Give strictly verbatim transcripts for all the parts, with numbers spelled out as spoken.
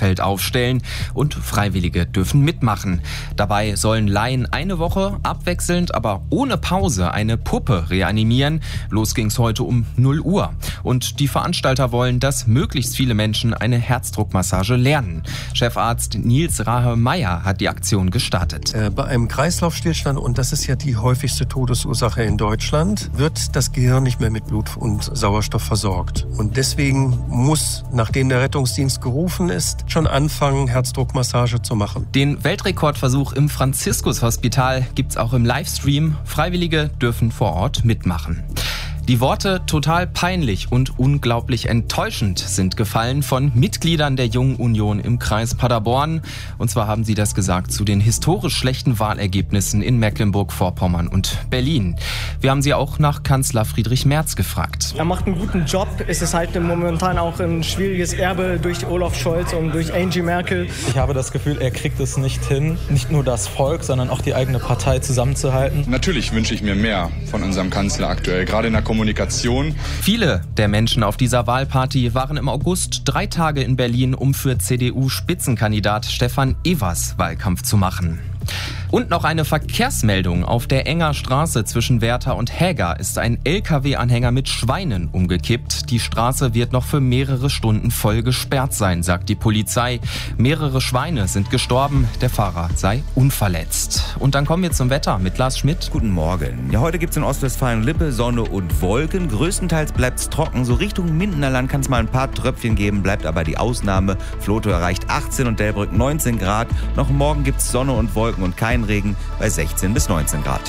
Schlachtfeld aufstellen und Freiwillige dürfen mitmachen. Dabei sollen Laien eine Woche abwechselnd, aber ohne Pause eine Puppe reanimieren. Los ging's heute um null Uhr. Und die Veranstalter wollen, dass möglichst viele Menschen eine Herzdruckmassage lernen. Chefarzt Nils Rahe-Meyer hat die Aktion gestartet. Äh, bei einem Kreislaufstillstand, und das ist ja die häufigste Todesursache in Deutschland, wird das Gehirn nicht mehr mit Blut und Sauerstoff versorgt. Und deswegen muss, nachdem der Rettungsdienst gerufen ist, schon anfangen, Herzdruckmassage zu machen. Den Weltrekordversuch im Franziskus-Hospital gibt's auch im Livestream. Freiwillige dürfen vor Ort mitmachen. Die Worte total peinlich und unglaublich enttäuschend sind gefallen von Mitgliedern der Jungen Union im Kreis Paderborn. Und zwar haben sie das gesagt zu den historisch schlechten Wahlergebnissen in Mecklenburg-Vorpommern und Berlin. Wir haben sie auch nach Kanzler Friedrich Merz gefragt. Er macht einen guten Job. Es ist halt momentan auch ein schwieriges Erbe durch Olaf Scholz und durch Angie Merkel. Ich habe das Gefühl, er kriegt es nicht hin, nicht nur das Volk, sondern auch die eigene Partei zusammenzuhalten. Natürlich wünsche ich mir mehr von unserem Kanzler aktuell, gerade in der Kommunikation. Viele der Menschen auf dieser Wahlparty waren im August drei Tage in Berlin, um für C D U-Spitzenkandidat Stefan Evers Wahlkampf zu machen. Und noch eine Verkehrsmeldung. Auf der Enger Straße zwischen Werther und Häger ist ein L K W-Anhänger mit Schweinen umgekippt. Die Straße wird noch für mehrere Stunden voll gesperrt sein, sagt die Polizei. Mehrere Schweine sind gestorben, der Fahrer sei unverletzt. Und dann kommen wir zum Wetter mit Lars Schmidt. Guten Morgen. Ja, heute gibt es in Ostwestfalen-Lippe Sonne und Wolken. Größtenteils bleibt es trocken. So Richtung Mindener Land kann es mal ein paar Tröpfchen geben, bleibt aber die Ausnahme. Vlotho erreicht achtzehn und Delbrück neunzehn Grad. Noch morgen gibt es Sonne und Wolken und kein Regen bei sechzehn bis neunzehn Grad.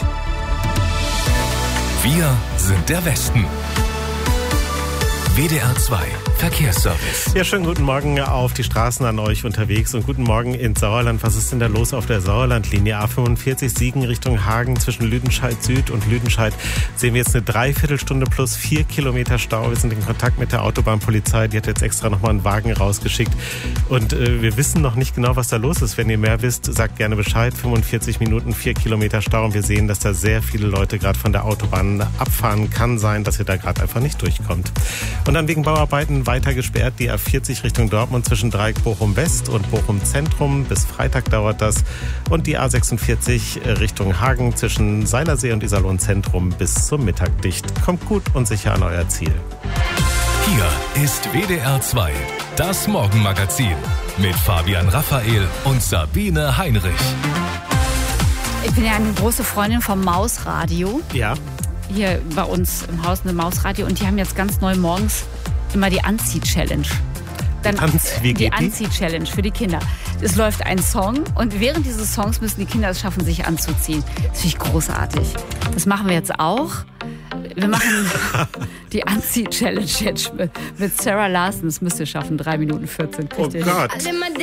Wir sind der Westen. W D R zwei Verkehrsservice. Ja, schönen guten Morgen auf die Straßen an euch unterwegs und guten Morgen ins Sauerland. Was ist denn da los auf der Sauerlandlinie? A fünfundvierzig Siegen Richtung Hagen zwischen Lüdenscheid Süd und Lüdenscheid sehen wir jetzt eine Dreiviertelstunde plus vier Kilometer Stau. Wir sind in Kontakt mit der Autobahnpolizei. Die hat jetzt extra nochmal einen Wagen rausgeschickt. Und äh, wir wissen noch nicht genau, was da los ist. Wenn ihr mehr wisst, sagt gerne Bescheid. fünfundvierzig Minuten, vier Kilometer Stau. Und wir sehen, dass da sehr viele Leute gerade von der Autobahn abfahren. Kann sein, dass ihr da gerade einfach nicht durchkommt. Und dann wegen Bauarbeiten weiter gesperrt die A vierzig Richtung Dortmund zwischen Dreieck Bochum West und Bochum Zentrum. Bis Freitag dauert das. Und die A sechsundvierzig Richtung Hagen zwischen Seilersee und Iserlohn Zentrum bis zum Mittag dicht. Kommt gut und sicher an euer Ziel. Hier ist W D R zwei, das Morgenmagazin mit Fabian Raphael und Sabine Heinrich. Ich bin ja eine große Freundin vom Mausradio. Ja. Hier bei uns im Haus eine Mausradio und die haben jetzt ganz neu morgens immer die Anzieh-Challenge. Dann Anzie, wie die geht die? Anzieh-Challenge für die Kinder. Es läuft ein Song und während dieses Songs müssen die Kinder es schaffen, sich anzuziehen. Das finde ich großartig. Das machen wir jetzt auch. Wir machen die Anzieh-Challenge jetzt mit Sarah Larson. Das müsst ihr schaffen. drei Minuten vierzehn. Oh Gott.